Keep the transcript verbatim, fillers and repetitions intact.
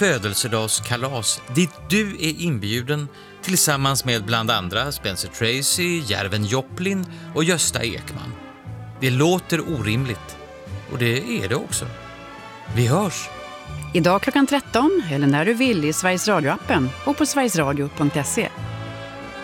födelsedagskalas dit du är inbjuden tillsammans med bland andra Spencer Tracy, Järven Joplin och Gösta Ekman. Det låter orimligt, och det är det också. Vi hörs! Idag klockan tretton eller när du vill i Sveriges Radio-appen och på sverigesradio punkt se.